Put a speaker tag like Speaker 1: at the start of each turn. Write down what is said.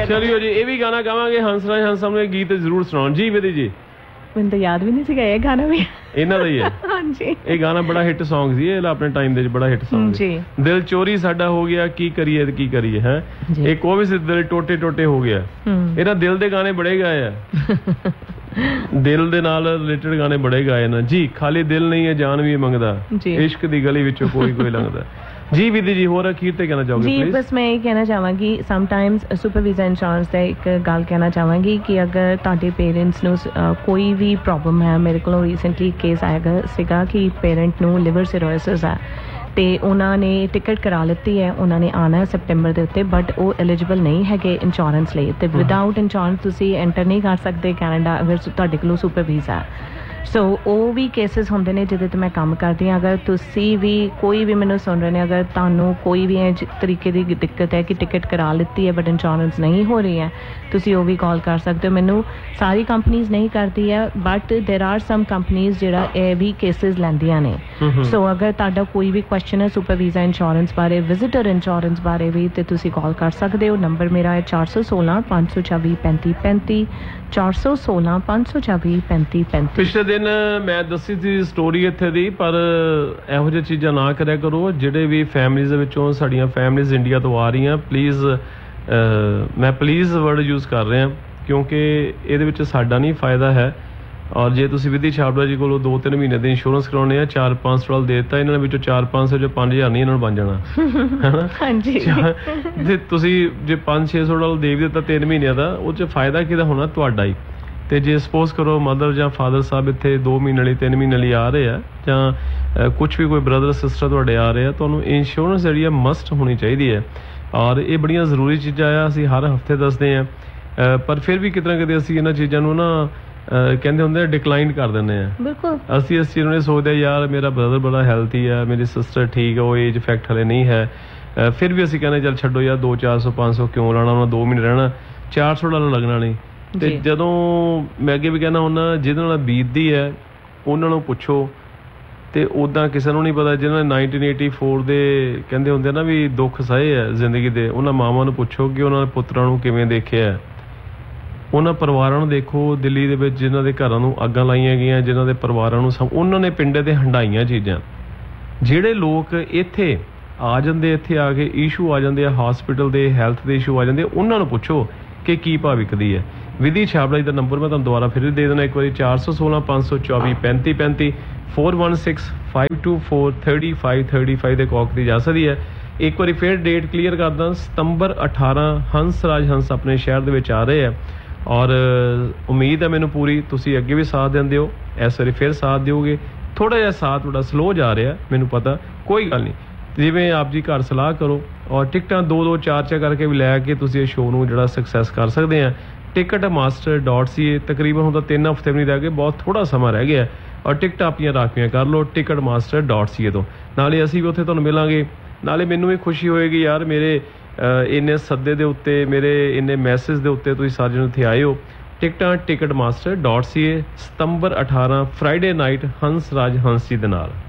Speaker 1: ਚਲਿਓ ਜੀ, ਇਹ ਵੀ ਗਾਣਾ ਗਾਵਾਂਗੇ। ਹੰਸਰਾਜ ਹੰਸ ਸਾਹਮਣੇ ਗੀਤ ਜ਼ਰੂਰ ਸੁਣਾਉਣ ਜੀ ਵਿਧੀ ਜੀ।
Speaker 2: ਮੈਨੂੰ ਤਾਂ ਯਾਦ ਵੀ ਨਹੀਂ ਸੀਗਾ ਇਹ ਗਾਣਾ ਵੀ
Speaker 1: ਇਹਨਾਂ ਦਾ ਹੀ ਹੈ।
Speaker 2: ਹਾਂਜੀ,
Speaker 1: ਇਹ ਗਾਣਾ ਬੜਾ ਹਿੱਟ ਸੌਂਗ ਸੀ, ਇਹ ਆਪਣੇ ਟਾਈਮ ਦੇ ਵਿੱਚ ਬੜਾ ਹਿੱਟ ਸੌਂਗ ਸੀ। ਦਿਲ ਚੋਰੀ ਸਾਡਾ ਹੋ ਗਿਆ, ਕੀ ਕਰੀਏ ਤੇ ਕੀ ਕਰੀਏ ਹੈ। ਇੱਕ ਉਹ ਵੀ ਸੀ ਦਿਲ ਟੋਟੇ ਟੋਟੇ ਹੋ ਗਿਆ। ਇਹਨਾਂ ਦਿਲ ਦੇ ਗਾਣੇ ਬੜੇ ਗਾਏ ਆ ਦਿਲ ਦੇ ਨਾਲ ਰਿਲੇਟਡ ਗਾਣੇ ਬੜੇ ਗਾਏ ਨਾ ਜੀ। ਖਾਲੀ ਦਿਲ ਨਹੀਂ ਹੈ ਜਾਨ ਵੀ ਮੰਗਦਾ, ਇਸ਼ਕ ਦੀ ਗਲੀ ਵਿੱਚੋਂ ਕੋਈ ਕੋਈ ਲੰਘਦਾ ਜੀ। ਵਿਧੀ ਜੀ ਹੋਰ ਅਖੀਰ ਤੇ ਕਹਿਣਾ ਚਾਹੋਗੇ
Speaker 2: ਜੀ? ਬਸ ਮੈਂ ਇਹ ਕਹਿਣਾ ਚਾਹਾਂਗੀ ਸਮਟਾਈਮਸ ਸੁਪਰ ਵੀਜ਼ਾ ਇੰਸ਼ੋਰੈਂਸ ਦਾ ਇੱਕ ਗੱਲ ਕਹਿਣਾ ਚਾਹਾਂਗੀ ਕਿ ਅਗਰ ਤੁਹਾਡੇ ਪੇਰੈਂਟਸ ਨੂੰ ਕੋਈ ਵੀ ਪ੍ਰੋਬਲਮ ਹੈ, ਮੇਰੇ ਕੋਲੋਂ ਰੀਸੈਂਟਲੀ ਕੇਸ ਆਇਆ ਸੀਗਾ ਕਿ ਪੇਰੈਂਟ ਨੂੰ ਲਿਵਰ ਸਿਰੋਸਿਸ ਹੈ ਤੇ ਉਹਨਾਂ ਨੇ ਟਿਕਟ ਕਰਾ ਲਿੱਤੀ ਹੈ, ਉਹਨਾਂ ਨੇ ਆਉਣਾ ਸੈਪਟੈਂਬਰ ਦੇ ਉੱਤੇ, ਬਟ ਉਹ ਐਲੀਜੀਬਲ ਨਹੀਂ ਹੈਗੇ ਇੰਸ਼ੋਰੈਂਸ ਲਈ ਤੇ ਵਿਦਆਊਟ ਇੰਸ਼ੋਰੈਂਸ ਤੁਸੀਂ ਐਂਟਰ ਨਹੀਂ ਕਰ ਸਕਦੇ ਕੈਨੇਡਾ ਅਗਰ ਤੁਹਾਡੇ ਕੋਲੋਂ ਸੁਪਰ ਵੀਜ਼ਾ। ਸੋ ਉਹ ਵੀ ਕੇਸਿਸ ਹੁੰਦੇ ਨੇ ਜਿਹਦੇ 'ਤੇ ਮੈਂ ਕੰਮ ਕਰਦੀ ਹਾਂ। ਅਗਰ ਤੁਸੀਂ ਵੀ ਕੋਈ ਵੀ ਮੈਨੂੰ ਸੁਣ ਰਹੇ ਨੇ, ਅਗਰ ਤੁਹਾਨੂੰ ਕੋਈ ਵੀ ਇਹ ਤਰੀਕੇ ਦੀ ਦਿੱਕਤ ਹੈ ਕਿ ਟਿਕਟ ਕਰਾ ਲਿੱਤੀ ਹੈ ਬਟ ਇੰਸ਼ੋਰੈਂਸ ਨਹੀਂ ਹੋ ਰਹੀ ਹੈ, ਤੁਸੀਂ ਉਹ ਵੀ ਕਾਲ ਕਰ ਸਕਦੇ ਹੋ ਮੈਨੂੰ। ਸਾਰੀ ਕੰਪਨੀਜ਼ ਨਹੀਂ ਕਰਦੀ ਹੈ ਬਟ ਦੇਰ ਆਰ ਸਮ ਕੰਪਨੀਜ਼ ਜਿਹੜਾ ਇਹ ਵੀ ਕੇਸਿਸ ਲੈਂਦੀਆਂ ਨੇ। ਸੋ ਅਗਰ ਤੁਹਾਡਾ ਕੋਈ ਵੀ ਕੁਐਸਚਨ ਹੈ ਸੁਪਰ ਵੀਜ਼ਾ ਇੰਸ਼ੋਰੈਂਸ ਬਾਰੇ, ਵਿਜ਼ਿਟਰ ਇੰਸ਼ੋਰੈਂਸ ਬਾਰੇ ਵੀ, ਤੇ ਤੁਸੀਂ ਕਾਲ ਕਰ ਸਕਦੇ ਹੋ। ਨੰਬਰ ਮੇਰਾ ਹੈ 416 524 3535 416 524 3535।
Speaker 1: ਪਿਛਲੇ ਦਿਨ ਮੈਂ ਦੱਸੀ ਸੀ ਸਟੋਰੀ ਇੱਥੇ ਦੀ, ਪਰ ਇਹੋ ਜਿਹੀ ਚੀਜ਼ਾਂ ਨਾ ਕਰਿਆ ਕਰੋ। ਜਿਹੜੇ ਵੀ ਫੈਮਲੀਜ਼ ਦੇ ਵਿੱਚੋਂ ਸਾਡੀਆਂ ਫੈਮਲੀਜ਼ ਇੰਡੀਆ ਤੋਂ ਆ ਰਹੀਆਂ, ਪਲੀਜ਼ ਮੈਂ ਪਲੀਜ਼ ਵਰਡ ਯੂਜ਼ ਕਰ ਰਿਹਾ ਕਿਉਂਕਿ ਇਹਦੇ ਵਿੱਚ ਸਾਡਾ ਨਹੀਂ ਫਾਇਦਾ ਹੈ। ਔਰ ਜੇ ਤੁਸੀਂ ਵਿਧੀ ਛਾਬੜਾ ਜੀ ਕੋਲੋਂ 2-3 ਮਹੀਨੇ ਦੇ ਇੰਸ਼ੋਰੈਂਸ ਕਰਾਉਣੇ ਆ, $400-500 ਦੇ ਦਿੱਤਾ, ਇਹਨਾਂ ਵਿੱਚੋਂ 400-500 ਚੋਂ 5000 ਨਹੀਂ ਇਹਨਾਂ ਨੂੰ ਬਣ ਜਾਣਾ ਹੈ ਨਾ।
Speaker 2: ਹਾਂਜੀ,
Speaker 1: ਜੇ ਤੁਸੀਂ ਜੇ $500-600 ਦੇ ਵੀ ਦਿੱਤਾ 3 ਮਹੀਨਿਆਂ ਦਾ, ਉਹ 'ਚ ਫਾਇਦਾ ਕਿਹਦਾ ਹੋਣਾ? ਤੁਹਾਡਾ ਹੀ। ਤੇ ਜੇ ਸਪੋਜ਼ ਕਰੋ ਮਦਰ ਜਾਂ ਫਾਦਰ ਸਾਹਿਬ ਇੱਥੇ 2 ਮਹੀਨੇ ਲਈ 3 ਮਹੀਨੇ ਲਈ ਆ ਰਹੇ ਆ, ਜਾਂ ਕੁਛ ਵੀ ਕੋਈ ਬ੍ਰਦਰ ਸਿਸਟਰ ਤੁਹਾਡੇ ਆ ਰਹੇ ਆ, ਤੁਹਾਨੂੰ ਇੰਸ਼ੋਰੈਂਸ ਜਿਹੜੀ ਆ ਮਸਟ ਹੋਣੀ ਚਾਹੀਦੀ ਹੈ। ਔਰ ਇਹ ਬੜੀਆਂ ਜ਼ਰੂਰੀ ਚੀਜ਼ਾਂ ਆ, ਅਸੀਂ ਹਰ ਹਫਤੇ ਦੱਸਦੇ ਹਾਂ, ਪਰ ਫਿਰ ਵੀ ਕਿਤੇ ਨਾ ਕਿਤੇ ਅਸੀਂ ਇਹਨਾਂ ਚੀਜ਼ਾਂ ਨੂੰ ਨਾ ਕਹਿੰਦੇ ਹੁੰਦੇ ਡਿਕਲਾਈਨ ਕਰ ਦਿੰਦੇ ਆ। ਬਿਲਕੁਲ ਅਸੀਂ ਇਸ ਚੀਜ਼ ਨੂੰ ਸੋਚਦੇ ਯਾਰ ਮੇਰਾ ਬ੍ਰਦਰ ਬੜਾ ਹੈਲਥੀ ਆ, ਮੇਰੀ ਸਿਸਟਰ ਠੀਕ ਆ, ਉਹ ਏਜ ਇਫੈਕਟ ਹਲੇ ਨਹੀਂ ਹੈ, ਫਿਰ ਵੀ ਅਸੀਂ ਕਹਿੰਦੇ ਚੱਲ ਛੱਡੋ ਯਾਰ 200-400-500 ਕਿਉਂ ਲਾਉਣਾ, ਉਹਨਾਂ 2 ਮਹੀਨੇ ਰਹਿਣਾ, $400 ਲੱਗਣਾ ਨਹੀਂ। ਤੇ ਜਦੋਂ ਮੈਂ ਅੱਗੇ ਵੀ ਕਹਿੰਦਾ ਹੁੰਦਾ ਜਿਹਦੇ ਨਾਲ ਬੀਤਦੀ ਹੈ ਉਹਨਾਂ ਨੂੰ ਪੁੱਛੋ, ਤੇ ਉੱਦਾਂ ਕਿਸੇ ਨੂੰ ਨਹੀਂ ਪਤਾ ਜਿਹਨਾਂ ਨੇ 1984 ਦੇ ਕਹਿੰਦੇ ਹੁੰਦੇ ਨਾ ਵੀ ਦੁੱਖ ਸਹੇ ਹੈ ਜ਼ਿੰਦਗੀ ਦੇ, ਉਹਨਾਂ ਮਾਵਾਂ ਨੂੰ ਪੁੱਛੋ ਕਿ ਉਹਨਾਂ ਦੇ ਪੁੱਤਰਾਂ ਨੂੰ ਕਿਵੇਂ ਦੇਖਿਆ, ਉਹਨਾਂ ਪਰਿਵਾਰਾਂ ਨੂੰ ਦੇਖੋ ਦਿੱਲੀ ਦੇ ਵਿੱਚ ਜਿਨ੍ਹਾਂ ਦੇ ਘਰਾਂ ਨੂੰ ਅੱਗਾਂ ਲਾਈਆਂ ਗਈਆਂ, ਜਿਨ੍ਹਾਂ ਦੇ ਪਰਿਵਾਰਾਂ ਨੂੰ ਉਹਨਾਂ ਨੇ ਪਿੰਡੇ 'ਤੇ ਹੰਡਾਈਆਂ ਚੀਜ਼ਾਂ। ਜਿਹੜੇ ਲੋਕ ਇੱਥੇ ਆ ਜਾਂਦੇ, ਇੱਥੇ ਆ ਕੇ ਇਸ਼ੂ ਆ ਜਾਂਦੇ ਆ, ਹਸਪੀਟਲ ਦੇ ਹੈਲਥ ਦੇ ਇਸ਼ੂ ਆ ਜਾਂਦੇ, ਉਹਨਾਂ ਨੂੰ ਪੁੱਛੋ ਕਿ ਕੀ ਭਾਅ ਵਿਕਦੀ ਹੈ। ਵਿਧੀ ਛਾਬੜਾ ਜੀ ਦਾ ਨੰਬਰ ਮੈਂ ਤੁਹਾਨੂੰ ਦੁਬਾਰਾ ਫਿਰ ਦੇ ਦੇਣਾ ਇੱਕ ਵਾਰੀ, 416 524 3535 416 524 3535 ਦੇ ਕਾਲ ਕੀਤੀ ਜਾ ਸਕਦੀ ਹੈ। ਇੱਕ ਵਾਰੀ ਫਿਰ ਡੇਟ ਕਲੀਅਰ ਕਰਦਾ, ਸਤੰਬਰ 18 ਹੰਸਰਾਜ ਹੰਸ ਆਪਣੇ ਸ਼ਹਿਰ ਦੇ ਵਿੱਚ ਆ ਰਹੇ ਆ। ਔਰ ਉਮੀਦ ਹੈ ਮੈਨੂੰ ਪੂਰੀ ਤੁਸੀਂ ਅੱਗੇ ਵੀ ਸਾਥ ਦਿੰਦੇ ਹੋ, ਇਸ ਵਾਰੀ ਫਿਰ ਸਾਥ ਦਿਓਗੇ। ਥੋੜ੍ਹਾ ਜਿਹਾ ਸਾਥ ਤੁਹਾਡਾ ਸਲੋ ਜਾ ਰਿਹਾ ਮੈਨੂੰ ਪਤਾ, ਕੋਈ ਗੱਲ ਨਹੀਂ, ਜਿਵੇਂ ਆਪ ਜੀ ਘਰ ਸਲਾਹ ਕਰੋ ਔਰ ਟਿਕਟਾਂ 2-2 4-4 ਕਰਕੇ ਵੀ ਲੈ ਕੇ ਤੁਸੀਂ ਇਹ ਸ਼ੋਅ ਨੂੰ ਜਿਹੜਾ ਸਕਸੈਸ ਕਰ ਸਕਦੇ ਆ। ticketmaster.ca ਤਕਰੀਬਨ ਹੁਣ ਤਾਂ 3 ਹਫ਼ਤੇ ਵੀ ਨਹੀਂ ਰਹਿ ਗਏ, ਬਹੁਤ ਥੋੜ੍ਹਾ ਸਮਾਂ ਰਹਿ ਗਿਆ, ਔਰ ਟਿਕਟਾਂ ਆਪਣੀਆਂ ਰਾਖਵੀਆਂ ਕਰ ਲਓ ticketmaster.ca ਤੋਂ। ਨਾਲੇ ਅਸੀਂ ਵੀ ਉੱਥੇ ਤੁਹਾਨੂੰ ਮਿਲਾਂਗੇ, ਨਾਲੇ ਮੈਨੂੰ ਵੀ ਖੁਸ਼ੀ ਹੋਏਗੀ ਯਾਰ ਮੇਰੇ ਇੰਨੇ ਸੱਦੇ ਦੇ ਉੱਤੇ, ਮੇਰੇ ਇੰਨੇ ਮੈਸੇਜ ਦੇ ਉੱਤੇ ਤੁਸੀਂ ਸਾਰੇ ਜਣੇ ਉੱਥੇ ਆਏ ਹੋ। ਟਿਕਟਾਂ ticketmaster.ca, ਸਤੰਬਰ 18 ਫਰਾਈਡੇ ਨਾਈਟ ਹੰਸਰਾਜ ਹੰਸ ਜੀ ਦੇ ਨਾਲ।